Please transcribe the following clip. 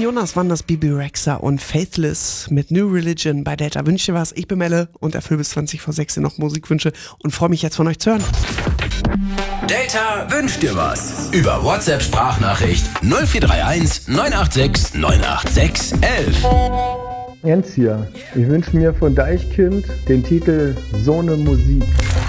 Jonas waren das, Bibi Rexha und Faithless mit New Religion bei Delta. Wünsch dir was, ich bin Melle und erfülle bis 20 vor 6 noch Musikwünsche und freue mich jetzt von euch zu hören. Delta wünscht dir was. Über WhatsApp-Sprachnachricht 0431 986 986 11. Jens hier. Ich wünsche mir von Deichkind den Titel So ne Musik.